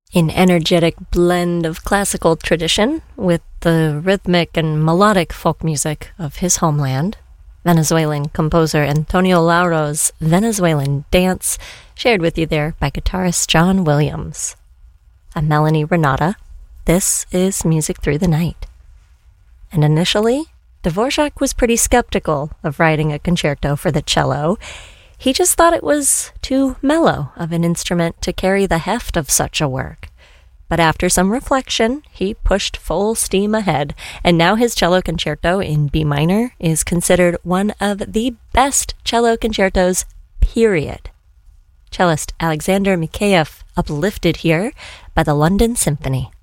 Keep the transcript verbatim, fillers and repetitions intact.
An energetic blend of classical tradition with the rhythmic and melodic folk music of his homeland, Venezuelan composer Antonio Lauro's Venezuelan Dance, shared with you there by guitarist John Williams. I'm Melanie Renata. This is Music Through the Night. And initially, Dvorak was pretty skeptical of writing a concerto for the cello. He just thought it was too mellow of an instrument to carry the heft of such a work. But after some reflection, he pushed full steam ahead, and now his cello concerto in B minor is considered one of the best cello concertos, period. Cellist Alexander Mikheyev uplifted here by the London Symphony.